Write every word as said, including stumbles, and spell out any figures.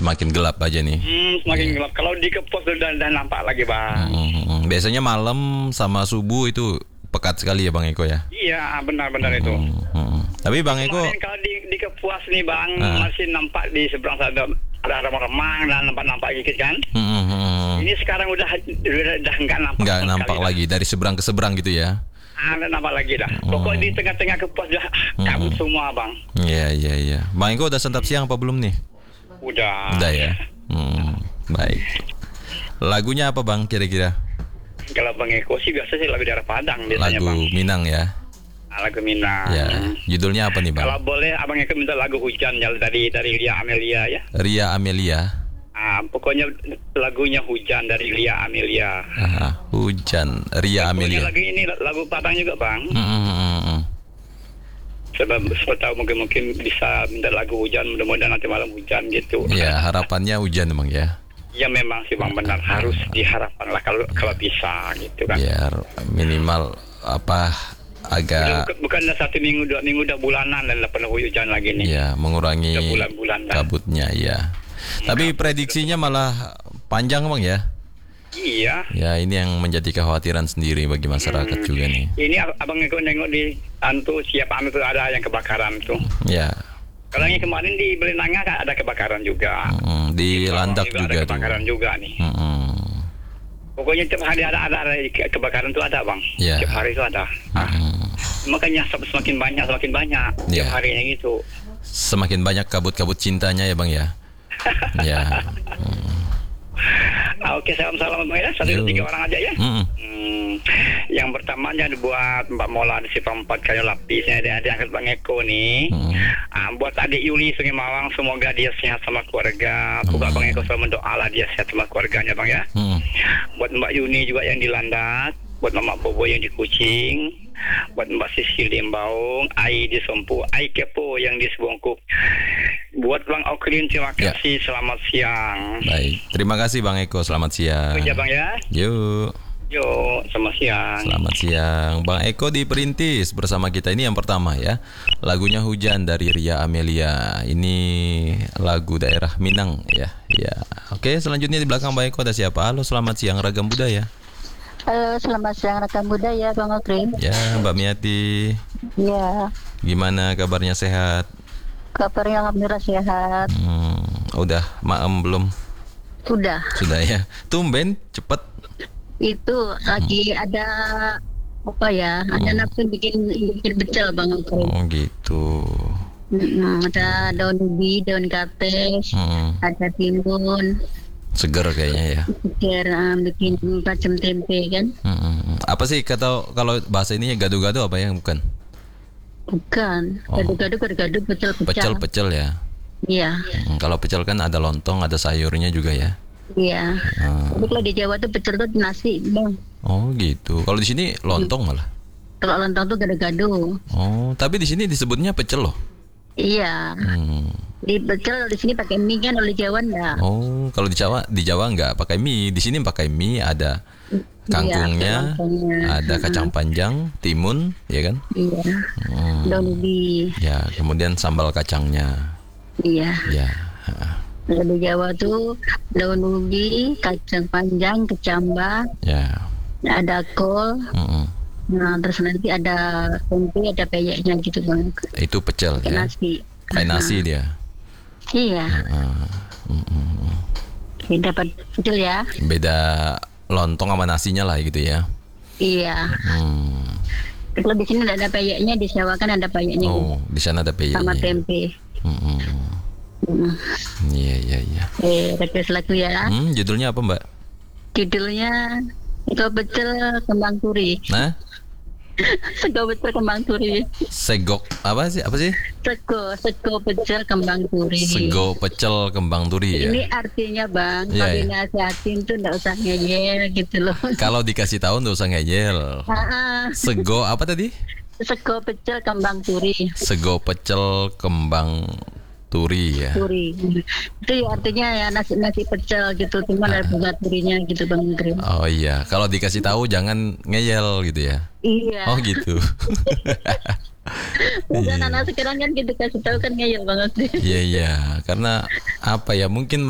semakin gelap aja nih. Hmm, semakin Iya. gelap. Kalau di kepos udah, udah nampak lagi bang. Hmm, biasanya malam sama subuh itu pekat sekali ya Bang Eko ya. Iya benar-benar itu. Hmm, hmm. Tapi Bang Eko, Kemarin kalau di, di Kepuas nih bang, Ah. masih nampak di seberang sana ada remang-remang dan nampak-nampak dikit kan. hmm, hmm, hmm. Ini sekarang udah udah, udah nggak nampak. nggak sama nampak sekali lagi dari seberang ke seberang gitu ya. dah. Ah, nggak nampak lagi dah. Pokoknya di tengah-tengah Kepuas dah kabut semua bang. Iya iya iya. Bang Eko udah santap siang apa belum nih? Udah. Udah ya. Hmm, baik. Lagunya apa Bang kira-kira? Kalau Bang Eko sih biasa sih lagu daerah Padang biasanya Lagu bang. Minang ya. Ah, lagu Minang. Ya. Judulnya apa nih Kalau Bang? boleh Abang Eko minta lagu Hujan ya dari dari Lia Amelia ya. Ria Amelia. Ah, pokoknya lagunya Hujan dari Lia Amelia. Aha, Hujan. Ria Pokoknya Amelia. lagu ini lagu Padang juga bang. Hmm, hmm, hmm, hmm. Sebab siapa tahu mungkin mungkin bisa minta lagu hujan, mudah-mudahan nanti malam hujan gitu. Ya harapannya hujan Bang ya. Ya memang sih bang benar harus diharapkan lah kalau kalau bisa gitu kan. Biar minimal apa Udah agak bukan, bukan satu minggu dua minggu udah bulanan dan penuh hujan lagi nih. ya mengurangi Udah bulan-bulan dah. kabutnya ya. Tapi prediksinya malah panjang Bang ya. Iya. Ya ini yang menjadi kekhawatiran sendiri bagi masyarakat juga nih. Ini ab- abang Eko nengok di antu siapa itu ada yang kebakaran tuh. Ya. Kalau yang kemarin di Belenanga kan ada kebakaran juga. Mm, di Kerawang Landak juga, ada tuh. kebakaran juga nih. Mm-mm. Pokoknya tiap hari ada ada, ada ke- kebakaran tuh ada bang. Iya. Tiap hari itu ada. Ah, Mm. makanya sem- semakin banyak semakin banyak Iya. tiap harinya gitu. Semakin banyak kabut-kabut cintanya ya Bang ya. Ya. Ah, Oke, salam salam bang ya. Satu Yo. tiga orang aja ya. Mm-mm. Hmm, yang pertamanya buat Mbak Mola di Simpang empat kayu lapisnya ada diangkat Bang Eko nih. Mm. Ah, buat adik Yuli Sungai Mawang semoga dia sehat sama keluarga. Semoga Bang Eko selalu mendoa lah dia sehat sama keluarganya Bang ya. Mm. Buat Mbak Yuni juga yang di Landak, buat Mama Bobo yang di Kucing, buat Mbak Sisil di Embaung, Ai di Sompu, Ai Kepo yang di Sebongkuk. Buat Bang Oklin terima Ya. kasih, selamat siang. Baik. Terima kasih Bang Eko. Selamat siang. Kerja Bang ya. Yuk. Yo, selamat siang. Selamat siang, Bang Eko di Perintis bersama kita ini yang pertama ya. Lagunya Hujan dari Ria Amelia. Ini lagu daerah Minang ya. Ya. Oke, selanjutnya di belakang Bang Eko ada siapa? Halo, selamat siang Ragam Budaya. Halo, selamat siang rekan budaya Bang Okrin. Ya, Mbak Miati. Ya, Gimana kabarnya sehat? kabarnya alhamdulillah sehat. Hmm, udah maem belum? Udah, Sudah ya. Tumben cepet. itu lagi ada apa ya? Ada nafsu bikin bikin becel Bang Okrin. Oh gitu. Mm-mm, ada daun ubi, daun kates, Hmm, ada timun, seger kayaknya ya. biar uh, bikin bacem tempe kan? Hmm, apa sih kata kalau bahasa ini gado-gado apa ya? Bukan. Bukan, Oh. gado-gado gado-gado pecel-pecel. Pecel-pecel ya. Iya, Hmm, kalau pecel kan ada lontong, ada sayurnya juga ya. iya. Hmm. Tapi kalau di Jawa tuh pecel tuh nasi, Bang. Oh gitu. Kalau di sini lontong malah. Kalau lontong tuh gado-gado. Oh, tapi di sini disebutnya pecel loh. Iya. Hmm. Di pecel di sini pakai mie kan, kalau di Jawa enggak. Oh, kalau di Jawa di Jawa nggak pakai mie. Di sini pakai mie, ada kangkungnya, Iya, kangkungnya. ada kacang panjang, timun, ya kan? Iya. Hmm. Daun ubi. Ya, kemudian sambal kacangnya. Iya. Ya. Kalau di Jawa tuh daun ubi, kacang panjang, kecambah, Ya. ada kol. Mm-mm. Nah, terus nanti ada tempe, ada peyeknya gitu Bang. Itu pecel Kayak ya. nasi. Kayak nasi dia. Iya. Ah, mm-mm. Ini dapat pecel ya. Beda lontong sama nasinya lah gitu ya. Iya. Hmm. Kalau di sini ada peyeknya, di Jawa kan ada peyeknya Oh, di sana ada peyeknya. sama tempe. Mm-mm. Hmm. Iya, iya, iya. Eh, request lagu ya. Hmm, judulnya apa, Mbak? Judulnya Sego Pecel Kembang Turi. Nah, Sego Pecel Kembang Turi. segok apa sih? Apa sih? Sego, sego pecel kembang turi. Sego pecel kembang turi ya. Ini artinya Bang, Iya, kalau iya. dinasihatin tuh nggak usah ngeyel gitu loh. Kalau dikasih tahu nggak usah ngeyel. Ah, ah. Sego apa tadi? Sego pecel kembang turi. Sego pecel kembang turi ya. Turi. Itu ya artinya ya nasi nasi pecel gitu, cuma ada bunga turinya gitu Bang Grim. Oh iya, kalau dikasih tahu jangan ngeyel gitu ya. Iya. Oh gitu. Udah anak sekarang kan gitu kasih tahu kan ngeyel banget sih. Iya iya, karena apa ya? Mungkin